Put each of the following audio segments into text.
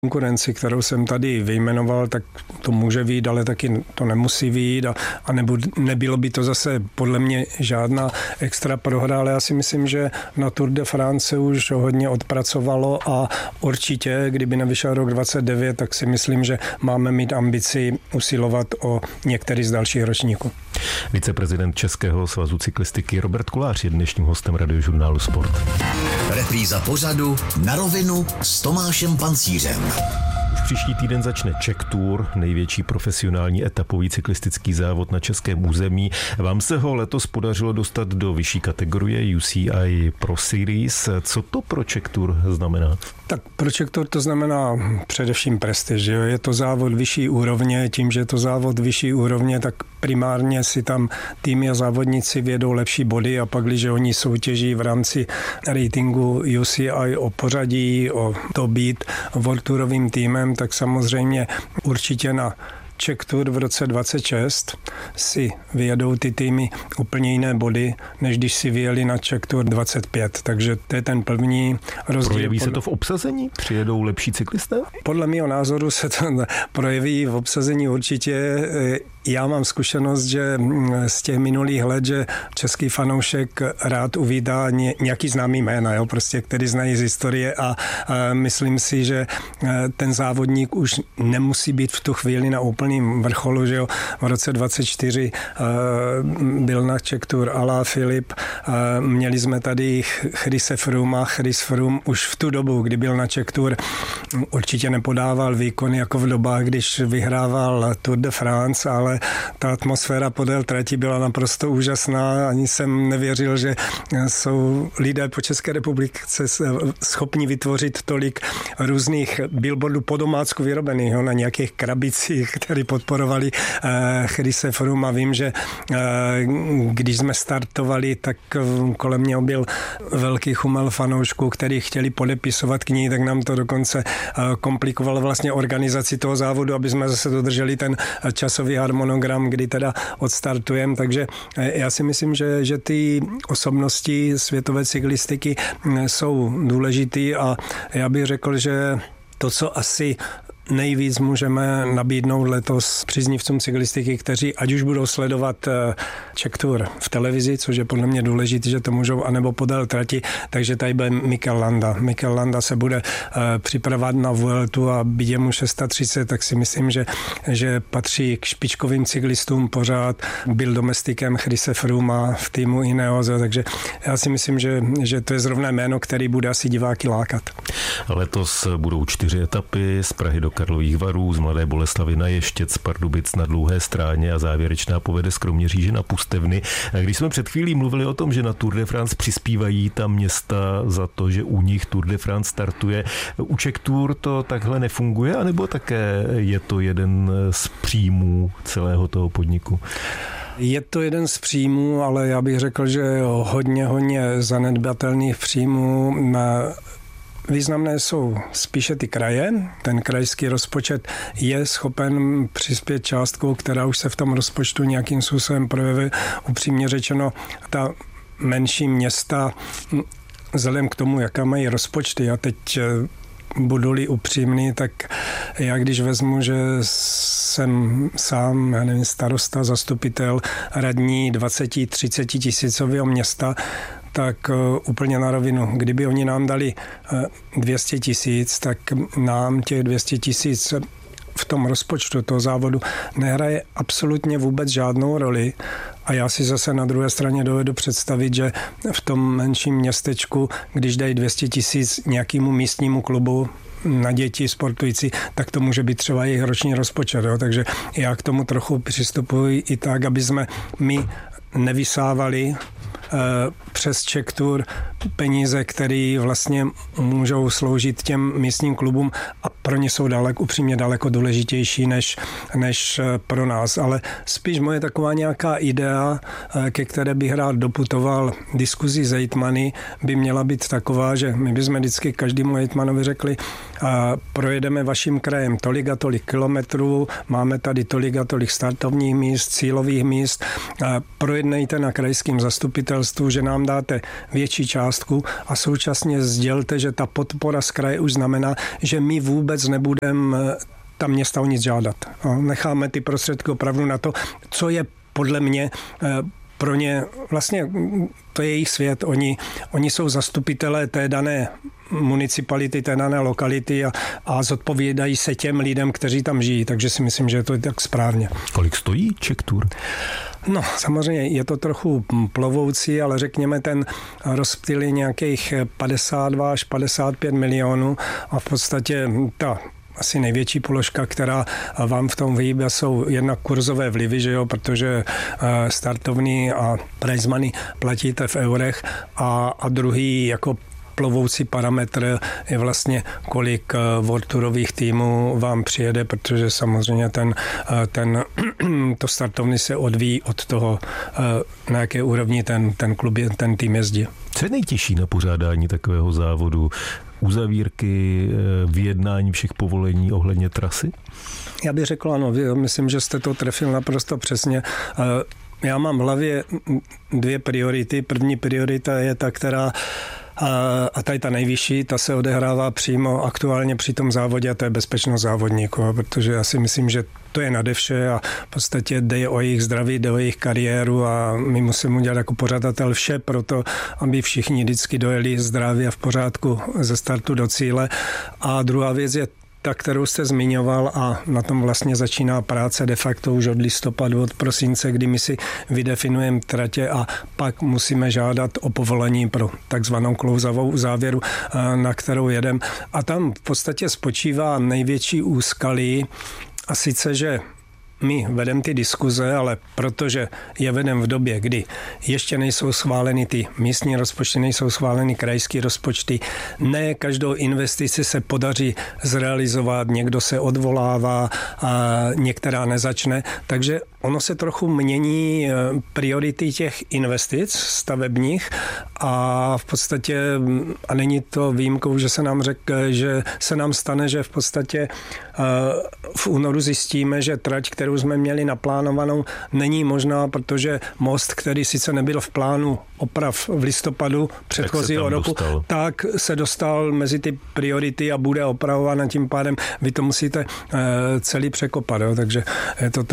konkurenci, kterou jsem tady vyjmenoval, tak to může vyjít, ale taky to nemusí vyjít a nebylo by to zase podle mě žádná extra prohra, ale já si myslím, že na Tour de France už hodně odpracovalo a určitě, kdyby nevyšel rok 29, tak si myslím, že máme mít ambici usilovat o některý z dalších ročníků. Viceprezident Českého svazu cyklistiky Robert Kolář je dnešním hostem Radiožurnálu Sport. Repríza pořadu Na rovinu s Tomášem Pancířem. Už příští týden začne Czech Tour, největší profesionální etapový cyklistický závod na českém území. Vám se ho letos podařilo dostat do vyšší kategorie UCI Pro Series. Co to pro Czech Tour znamená? Tak pro Czech Tour to znamená především prestiž. Je to závod vyšší úrovně, tím, že je to závod vyšší úrovně, tak primárně si tam týmy a závodníci vědou lepší body a pak, když oni soutěží v rámci ratingu UCI o pořadí, o to být World Tourovým týmem, tak samozřejmě určitě na Czech Tour v roce 26 si vyjedou ty týmy úplně jiné body, než když si vyjeli na Czech Tour 25. Takže to je ten první rozdíl. Projeví se to v obsazení? Přijedou lepší cyklisté? Podle mého názoru se to projeví v obsazení určitě. Já mám zkušenost, že z těch minulých let, že český fanoušek rád uvítá nějaký známý jména, jo, prostě, který znají z historie a myslím si, že ten závodník už nemusí být v tu chvíli na úplným vrcholu, že jo. V roce 24 byl na Czech Tour Alain Philippe, měli jsme tady Chrise Froome. Chris Froome už v tu dobu, kdy byl na Czech Tour, určitě nepodával výkon jako v dobách, když vyhrával Tour de France, ale ta atmosféra podél trati byla naprosto úžasná. Ani jsem nevěřil, že jsou lidé po České republice schopni vytvořit tolik různých billboardů po domácku vyrobených, na nějakých krabicích, které podporovali Chrise Froome. A vím, že když jsme startovali, tak kolem mě byl velký chumel fanoušků, kteří chtěli podepisovat knihy, tak nám to dokonce komplikovalo vlastně organizaci toho závodu, aby jsme zase dodrželi ten časový harmonogram, kdy teda odstartujeme. Takže já si myslím, že ty osobnosti světové cyklistiky jsou důležitý a já bych řekl, že to, co asi nejvíc můžeme nabídnout letos příznivcům cyklistiky, kteří ať už budou sledovat Czech Tour v televizi, což je podle mě důležité, že to můžou, anebo podél trati, takže tady bude Mikel Landa. Mikel Landa se bude připravovat na Vueltu a byť je mu 630, tak si myslím, že patří k špičkovým cyklistům pořád. Byl domestikem Chrise Froome v týmu Ineos, takže já si myslím, že to je zrovna jméno, který bude asi diváky lákat. Letos budou 4 etapy z Prahy do Karlových Varů, z Mladé Boleslavi na Ještěd, z Pardubic na Dlouhé Stráně a závěrečná povede z Kroměříže na Pustevny. Když jsme před chvílí mluvili o tom, že na Tour de France přispívají ta města za to, že u nich Tour de France startuje, u Czech Tour to takhle nefunguje, anebo také je to jeden z příjmů celého toho podniku? Je to jeden z příjmů, ale já bych řekl, že hodně zanedbatelných příjmů. Významné jsou spíše ty kraje. Ten krajský rozpočet je schopen přispět částkou, která už se v tom rozpočtu nějakým způsobem projevuje. Upřímně řečeno, ta menší města, vzhledem k tomu, jaká mají rozpočty, a teď budu-li upřímný, tak já když vezmu, že jsem sám, já nevím, starosta, zastupitel, radní 20-30 tisícového města, tak úplně na rovinu. Kdyby oni nám dali 200 tisíc, tak nám těch 200 tisíc v tom rozpočtu toho závodu nehraje absolutně vůbec žádnou roli. A já si zase na druhé straně dovedu představit, že v tom menším městečku, když dají 200 tisíc nějakému místnímu klubu na děti sportující, tak to může být třeba jejich roční rozpočet. Jo? Takže já k tomu trochu přistupuji i tak, aby jsme my nevysávali přes Czech Tour peníze, které vlastně můžou sloužit těm místním klubům a pro ně jsou upřímně daleko důležitější než pro nás. Ale spíš moje taková nějaká idea, ke které bych rád doputoval diskuzí s hejtmany, by měla být taková, že my bychom vždycky každému hejtmanovi řekli, projedeme vaším krajem tolik a tolik kilometrů, máme tady tolik a tolik startovních míst, cílových míst, projednejte na krajském zastupitelstvu, že nám dáte větší část částku a současně sdělte, že ta podpora z kraje už znamená, že my vůbec nebudeme ta města o nic žádat. Necháme ty prostředky opravdu na to, co je podle mě pro ně, vlastně to je jejich svět. Oni jsou zastupitelé té dané municipality, té dané lokality a zodpovídají se těm lidem, kteří tam žijí. Takže si myslím, že to je tak správně. Kolik stojí Czech Tour? No, samozřejmě je to trochu plovoucí, ale řekněme, ten rozptyl je nějakých 52 až 55 milionů a v podstatě ta asi největší položka, která vám v tom vyhýbe, jsou jednak kurzové vlivy, že jo, protože startovní a prize money platíte v eurech a druhý jako plovoucí parametr je vlastně, kolik World Tourových týmů vám přijede, protože samozřejmě to startovní se odvíjí od toho, na jaké úrovni ten klub, ten tým jezdí. Co je nejtěžší na pořádání takového závodu? Uzavírky, vyjednání všech povolení ohledně trasy? Já bych řekl ano, myslím, že jste to trefil naprosto přesně. Já mám v hlavě dvě priority. První priorita je ta, která a ta je ta nejvyšší, ta se odehrává přímo aktuálně při tom závodě a to je bezpečnost závodníků, protože já si myslím, že to je nade vše a v podstatě jde o jejich zdraví, jde o jejich kariéru a my musíme udělat jako pořadatel vše pro to, aby všichni vždycky dojeli zdraví a v pořádku ze startu do cíle. A druhá věc je ta, kterou jste zmiňoval a na tom vlastně začíná práce de facto už od listopadu, od prosince, kdy my si vydefinujeme tratě a pak musíme žádat o povolení pro takzvanou klouzavou závěru, na kterou jedem. A tam v podstatě spočívá největší úskalí a sice, že my vedeme ty diskuze, ale protože je vedeme v době, kdy ještě nejsou schváleny ty místní rozpočty, nejsou schváleny krajské rozpočty, ne každou investici se podaří zrealizovat, někdo se odvolává a některá nezačne, takže ono se trochu mění priority těch investic stavebních a v podstatě, a není to výjimkou, že se nám stane, že v podstatě v únoru zjistíme, že trať, kterou jsme měli naplánovanou, není možná, protože most, který sice nebyl v plánu oprav v listopadu předchozího roku, tak se dostal mezi ty priority a bude opravován a tím pádem vy to musíte celý překopat. Jo? Takže je to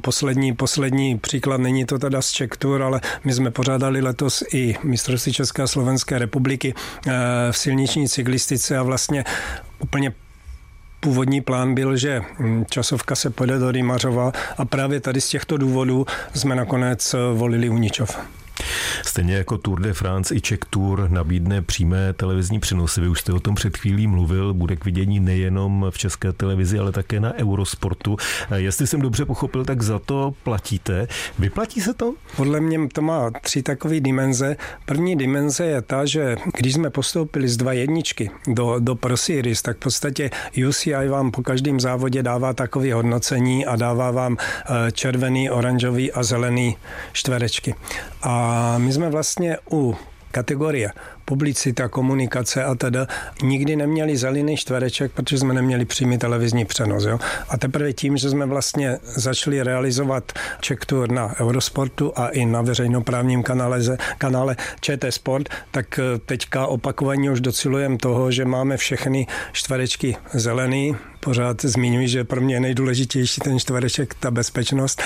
poslední příklad, není to teda z Czech Tour, ale my jsme pořádali letos i mistrovství České a Slovenské republiky v silniční cyklistice a vlastně úplně původní plán byl, že časovka se pojede do Rýmařova a právě tady z těchto důvodů jsme nakonec volili Uničov. Stejně jako Tour de France i Czech Tour nabídne přímé televizní přenosy. Vy už jste o tom před chvílí mluvil, bude k vidění nejenom v České televizi, ale také na Eurosportu. Jestli jsem dobře pochopil, tak za to platíte. Vyplatí se to? Podle mě to má 3 takové dimenze. První dimenze je ta, že když jsme postoupili z 2.1 do Pro Series, tak v podstatě UCI vám po každém závodě dává takové hodnocení a dává vám červený, oranžový a zelený čtverečky. A my jsme vlastně u kategorie publicita, komunikace a teda nikdy neměli zelený čtvereček, protože jsme neměli přímý televizní přenos. Jo? A teprve tím, že jsme vlastně začali realizovat Czech Tour na Eurosportu a i na veřejnoprávním kanále ČT Sport, tak teďka opakovaně už docilujeme toho, že máme všechny čtverečky zelený. Pořád zmiňuji, že pro mě je nejdůležitější ten čtvereček, ta bezpečnost.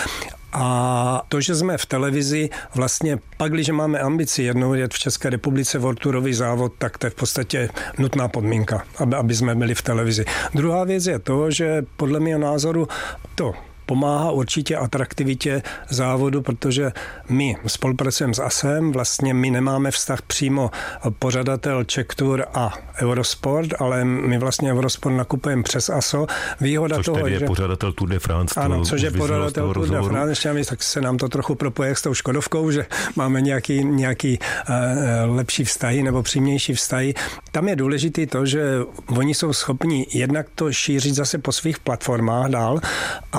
A to, že jsme v televizi, vlastně pak, když máme ambici jednou jet v České republice World Tourový závod, tak to je v podstatě nutná podmínka, aby jsme byli v televizi. Druhá věc je to, že podle mého názoru to pomáhá určitě atraktivitě závodu, protože my spolupracujeme s ASem, vlastně my nemáme vztah přímo pořadatel Czech Tour a Eurosport, ale my vlastně Eurosport nakupujeme přes ASO. Výhoda což toho, tedy je že pořadatel Tour de France. Ano, což je pořadatel Tour de France, tak se nám to trochu propoje s tou Škodovkou, že máme nějaký lepší vztahy nebo přímější vztahy. Tam je důležité to, že oni jsou schopni jednak to šířit zase po svých platformách dál a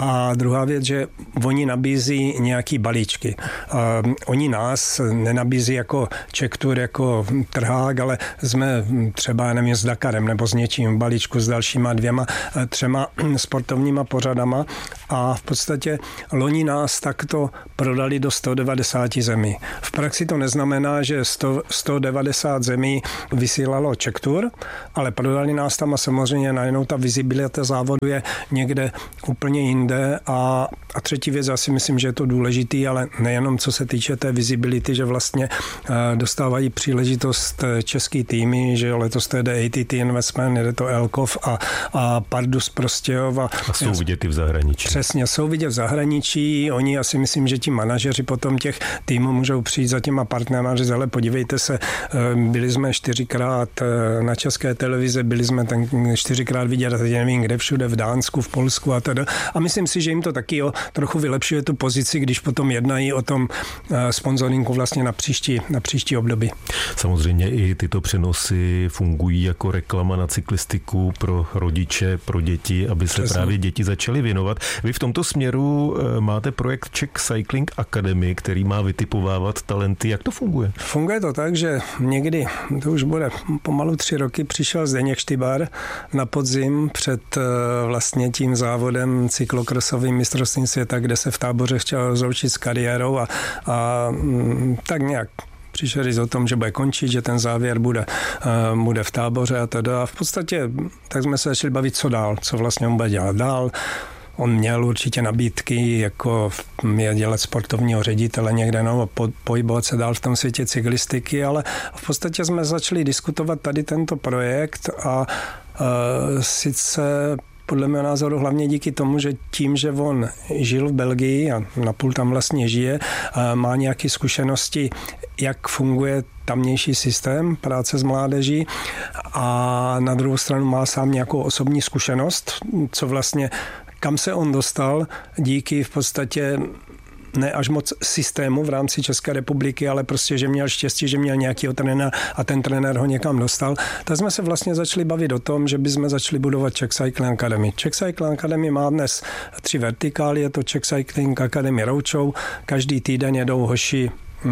druhá věc, že oni nabízí nějaký balíčky. Oni nás nenabízí jako Czech Tour, jako trhák, ale jsme třeba, nevím, s Dakarem nebo s něčím v balíčku s dalšíma 2, 3 sportovníma pořadama a v podstatě loni nás takto prodali do 190 zemí. V praxi to neznamená, že 190 zemí vysílalo Czech Tour, ale prodali nás tam a samozřejmě najednou ta vizibilita závodu je někde úplně jinde a třetí věc, já si myslím, že je to důležitý, ale nejenom co se týče té visibility, že vlastně dostávají příležitost český týmy, že letos to jde ATT Investment, jde to Elkov a Pardus Prostějov. A jsou vidět i v zahraničí. Přesně, jsou vidět v zahraničí. Oni, já si myslím, že ti manažeři potom těch týmů můžou přijít za těma partnery a říct, ale podívejte se, byli jsme 4krát na České televize, byli jsme ten 4krát vidět, a teď nevím kde všude, v Dánsku, v Polsku a teda. A myslím si, že jim to taky trochu vylepšuje tu pozici, když potom jednají o tom sponzoringu vlastně na příští období. Samozřejmě i tyto přenosy fungují jako reklama na cyklistiku pro rodiče, pro děti, aby se právě děti začaly věnovat. Vy v tomto směru máte projekt Czech Cycling Academy, který má vytipovávat talenty. Jak to funguje? Funguje to tak, že někdy, to už bude pomalu 3 roky, přišel Zdeněk Štybar na podzim před vlastně tím závodem cyklokrosovým mistrovstvím světa, kde se v Táboře chtěl rozloučit s kariérou a tak nějak přišel říct o tom, že bude končit, že ten závěr bude v Táboře a teda. A v podstatě tak jsme se začali bavit, co dál, co vlastně on bude dělat dál. On měl určitě nabídky, jako je dělat sportovního ředitele někde, no, pohybovat se dál v tom světě cyklistiky, ale v podstatě jsme začali diskutovat tady tento projekt a sice podle mého názoru hlavně díky tomu, že tím, že on žil v Belgii a napůl tam vlastně žije, má nějaké zkušenosti, jak funguje tamnější systém práce s mládeží a na druhou stranu má sám nějakou osobní zkušenost, co vlastně kam se on dostal díky v podstatě ne až moc systému v rámci České republiky, ale prostě, že měl štěstí, že měl nějakýho trenéra a ten trenér ho někam dostal. Tak jsme se vlastně začali bavit o tom, že bychom začali budovat Czech Cycling Academy. Czech Cycling Academy má dnes 3 vertikály, je to Czech Cycling Academy Roučou. Každý týden jedou hoši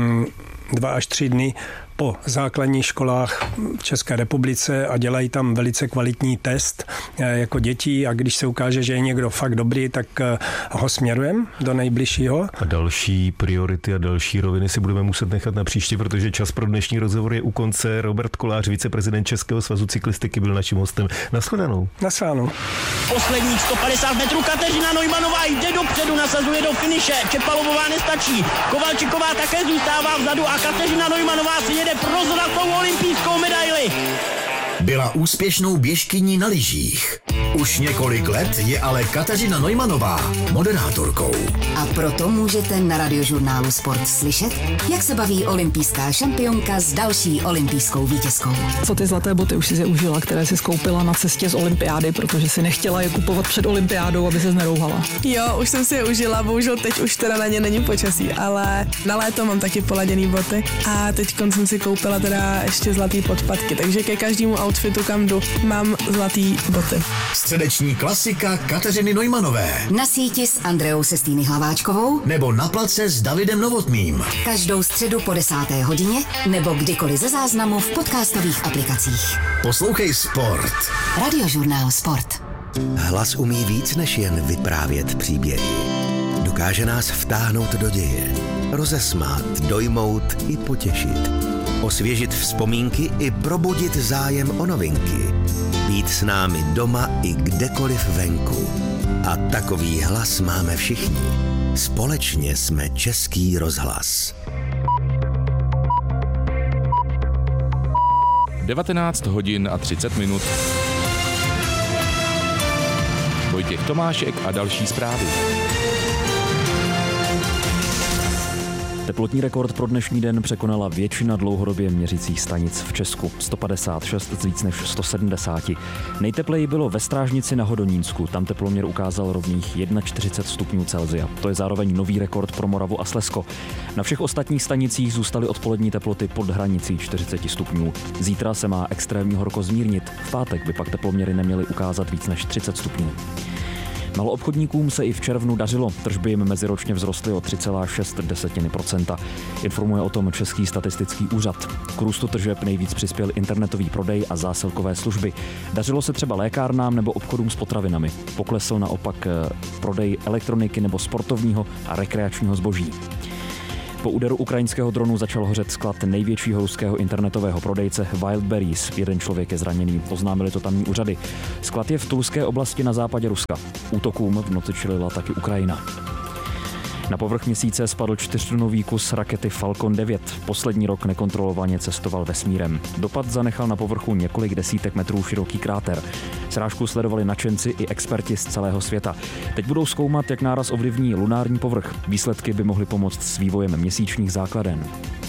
2 až 3 dny po základních školách v České republice a dělají tam velice kvalitní test jako dětí a když se ukáže, že je někdo fakt dobrý, tak ho směrujeme do nejbližšího. A další priority a další roviny si budeme muset nechat na příště, protože čas pro dnešní rozhovor je u konce. Robert Kolář, viceprezident Českého svazu cyklistiky, byl naším hostem. Nashledanou. Nashledanou. Posledních 150 metrů Kateřina Neumannová jde dopředu, nasazuje do finiše. Čepalovová nestačí. Kovalčiková také zůstává vzadu a Kateřina Neumannová si jede pro zlatou olympijskou medaili. Byla úspěšnou běžkyní na lyžích. Už několik let je ale Kateřina Neumannová moderátorkou. A proto můžete na Radiožurnálu Sport slyšet, jak se baví olympijská šampionka s další olympijskou vítězkou. Co ty zlaté boty už si je užila, které si skoupila na cestě z olympiády, protože si nechtěla je kupovat před olympiádou, aby se nerouhala? Jo, už jsem si je užila, bohužel teď už teda na ně není počasí, ale na léto mám taky poladěný boty a teď jsem si koupila teda ještě zlatý podpatky, takže ke každému outfitu, kam jdu, mám zlatý boty. Středeční klasika Kateřiny Neumannové. Na síti s Andreou Sestýny Hlaváčkovou nebo na place s Davidem Novotným. Každou středu po 10. hodině nebo kdykoliv ze záznamu v podcastových aplikacích. Poslouchej Sport. Radiožurnál Sport. Hlas umí víc než jen vyprávět příběhy. Dokáže nás vtáhnout do děje, rozesmát, dojmout i potěšit. Osvěžit vzpomínky i probudit zájem o novinky. Být s námi doma i kdekoliv venku. A takový hlas máme všichni. Společně jsme Český rozhlas. 19 hodin a 30 minut. Vojtěch Tomášek a další zprávy. Teplotní rekord pro dnešní den překonala většina dlouhodobě měřicích stanic v Česku. 156 z víc než 170. Nejtepleji bylo ve Strážnici na Hodonínsku. Tam teploměr ukázal rovných 41 stupňů Celsia. To je zároveň nový rekord pro Moravu a Slezsko. Na všech ostatních stanicích zůstaly odpolední teploty pod hranicí 40 stupňů. Zítra se má extrémní horko zmírnit. V pátek by pak teploměry neměly ukázat víc než 30 stupňů. Maloobchodníkům se i v červnu dařilo, tržby jim meziročně vzrostly o 3,6%. Informuje o tom Český statistický úřad. K růstu tržeb nejvíc přispěl internetový prodej a zásilkové služby. Dařilo se třeba lékárnám nebo obchodům s potravinami. Poklesl naopak prodej elektroniky nebo sportovního a rekreačního zboží. Po úderu ukrajinského dronu začal hořet sklad největšího ruského internetového prodejce Wildberries. Jeden člověk je zraněný, oznámili to tamní úřady. Sklad je v Tulské oblasti na západě Ruska. Útokům v noci čelila taky Ukrajina. Na povrch Měsíce spadl 4tunový kus rakety Falcon 9. Poslední rok nekontrolovaně cestoval vesmírem. Dopad zanechal na povrchu několik desítek metrů široký kráter. Srážku sledovali nadšenci i experti z celého světa. Teď budou zkoumat, jak náraz ovlivní lunární povrch. Výsledky by mohly pomoct s vývojem měsíčních základen.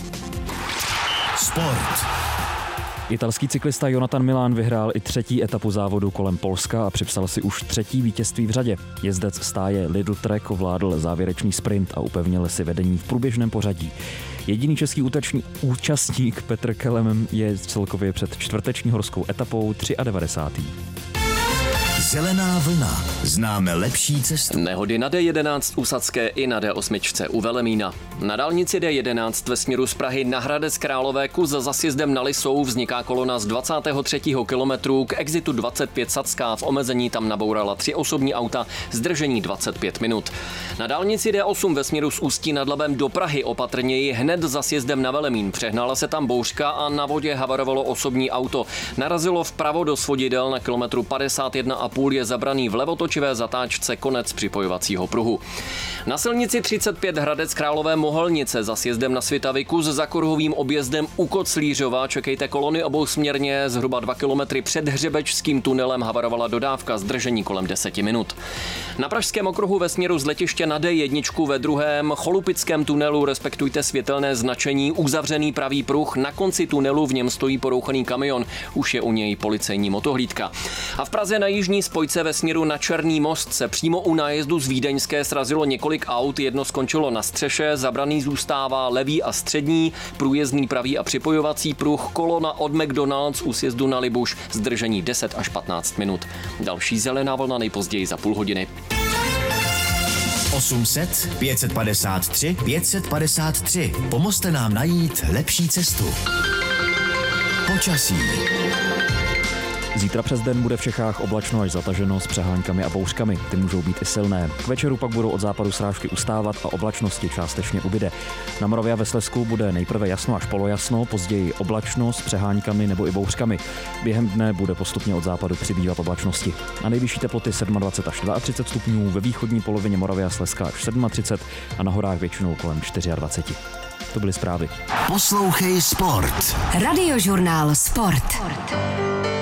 Sport. Italský cyklista Jonathan Milan vyhrál i 3. etapu závodu kolem Polska a připsal si už 3. vítězství v řadě. Jezdec stáje Lidl Trek ovládl závěrečný sprint a upevnil si vedení v průběžném pořadí. Jediný český účastník Petr Kelem je celkově před čtvrteční horskou etapou 93. Zelená vlna. Známe lepší cestu. Nehody na D11 u Sadské i na D8 u Velemína. Na dálnici D11 ve směru z Prahy na Hradec Králové kus za sjezdem na Lisou vzniká kolona z 23. kilometru k exitu 25 Sadská. V omezení tam nabourala 3 osobní auta, zdržení 25 minut. Na dálnici D8 ve směru z Ústí nad Labem do Prahy opatrněji hned za sjezdem na Velemín. Přehnala se tam bouřka a na vodě havarovalo osobní auto. Narazilo vpravo do svodidel na kilometru 51,5 je zabraný v levotočivé zatáčce konec připojovacího pruhu. Na silnici 35 Hradec Králové Mohelnice za sjezdem na Svitavy kus za kruhovým objezdem u Koclířova čekejte kolony obousměrně, zhruba 2 kilometry před Hřebečským tunelem havarovala dodávka, zdržení kolem 10 minut. Na Pražském okruhu ve směru z letiště na D1 ve druhém Cholupickém tunelu respektujte světelné značení, uzavřený pravý pruh, na konci tunelu v něm stojí porouchaný kamion, už je u něj policejní motohlídka. A v Praze na jižní spojce ve směru na Černý most se přímo u nájezdu z Vídeňské srazilo několik aut, jedno skončilo na střeše, zabraný zůstává levý a střední, průjezdný pravý a připojovací pruh, kolona od McDonald's u sjezdu na Libuš, zdržení 10 až 15 minut. Další zelená vlna nejpozději za půl hodiny. 800 553 553. Pomozte nám najít lepší cestu. Počasí. Zítra přes den bude v Čechách oblačno až zataženo s přeháňkami a bouřkami. Ty můžou být i silné. K večeru pak budou od západu srážky ustávat a oblačnosti částečně ubyde. Na Moravě a ve Slezsku bude nejprve jasno až polojasno, později oblačno s přeháňkami nebo i bouřkami. Během dne bude postupně od západu přibývat oblačnosti. Na nejvyšší teploty 27 až 32 stupňů, ve východní polovině Moravy a Slezska až 37 a na horách většinou kolem 24. To byly zprávy. Poslouchej Sport. Radiožurnál Sport.